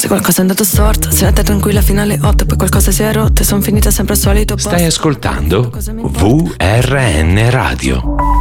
Se qualcosa è andato storto, se la te tranquilla fino alle 8, poi qualcosa si è rotto e son finita sempre al solito posto. Stai ascoltando VRN Radio.